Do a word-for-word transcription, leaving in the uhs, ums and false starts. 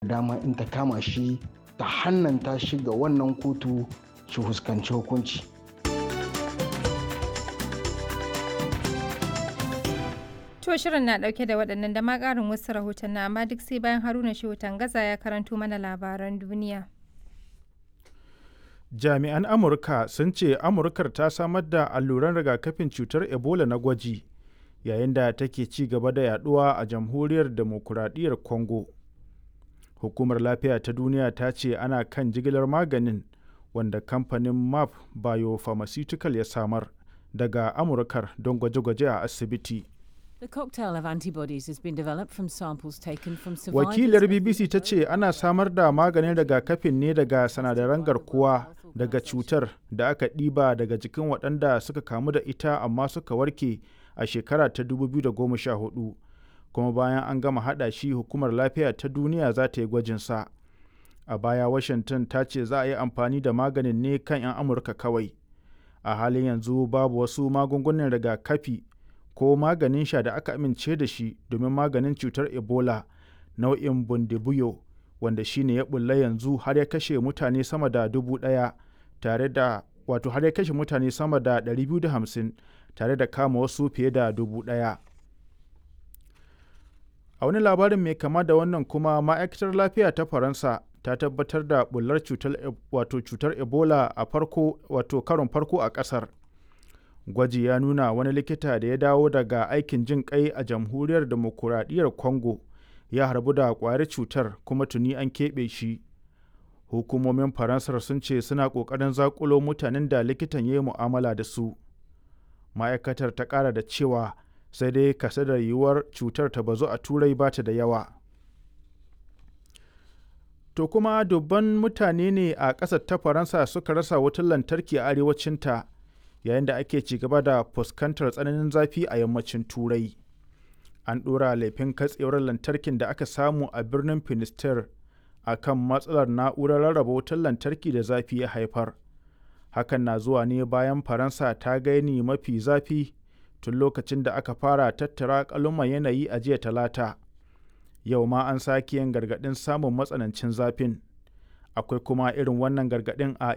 dama in ta kama shi ta hannanta shi ga wannan kotu shi fuskanci hukunci. To shirin na dauke da waɗannan da ma ƙarin wasu rahoton na amma duk sai bayan Haruna Shehu Tangaza ya karanto mana labaran duniya. Jami'an Amurka sun ce Amurkar ta samar da alluran rigakafin cutar Ebola na gwaji yayin da take ci gaba da yaduwa a jamhuriyar demokuraɗiyyar Congo. Hukumar Lafiya ta Duniya ta ce ana kan jigilar maganin wanda kamfanin Map Biopharmaceutical ya samar daga Amurkar don gwaje-gwaje a asibiti. The cocktail of antibodies has been developed from samples taken from survivors. Wakilar B B C ta ce ana samar da maganin rigakafin ne daga sinadaran garkuwa daga cutar da aka ɗiba daga jikin waɗanda suka kamu da ita amma suka warke a shekara ta dubu biyu da goma sha hudu. Kuma bayan an gama haɗa shi hukumar lafiya ta duniya za ta yi gwajinsa. A baya Washington ta ce za a yi amfani da maganin ne kan 'yan Amurka kawai. A halin yanzu babu wasu magungunan rigakafi ko maganin sha da aka amince da shi domin maganin cutar Ebola nau'in Bundibugyo wanda shine ya bulla yanzu har ya kashe mutane sama da dubu ɗaya tare da wato har ya kashe mutane sama da ɗari biyu da hamsin tare da kama wasu fiye da dubu ɗaya. A wani labarin mai kama da wannan kuma ma'aikatar lafiya ta Faransa ta tabbatar da bullar cutar wato cutar Ebola a farko wato karon farko a ƙasar. Gwaji ya nuna wani likita da ya dawo daga aikin jin kai a jamhuriyar demokuraɗiyyar Congo ya harbu da ƙwayar cutar kuma tuni an keɓe shi. Hukumomin Faransar sun ce suna ƙoƙarin zaƙulo mutanen da likitan ya yi mu'amala da su. Ma'aikatar ta ƙara da cewa sai dai kasadar yiwuwar cutar ta bazu a Turai ba ta da yawa. To kuma dubban mutane ne a ƙasar ta Faransa suka rasa wutar lantarki a arewacinta yayin da ake ci gaba da fuskantar tsananin zafi a yammacin Turai. An ɗora laifin katsewar lantarkin da aka samu a birnin Finisterre a kan matsalar na'urar rarraba wutar lantarki da zafi ya haifar. Hakan na zuwa ne bayan Faransa ta gaini mafi zafi tun lokacin da aka fara tattara ƙaluman yanayi a jiya Talata. Yau ma an sake yin gargaɗin samun matsanancin zafin. Akwai kuma irin wannan gargaɗin a